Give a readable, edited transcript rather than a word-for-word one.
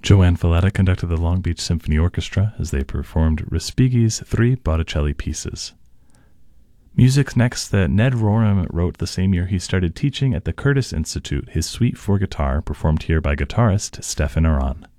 Joanne Falletta conducted the Long Beach Symphony Orchestra as they performed Respighi's 3 Botticelli pieces. Music next that Ned Rorem wrote the same year he started teaching at the Curtis Institute, his Suite for Guitar, performed here by guitarist Stefan Aran.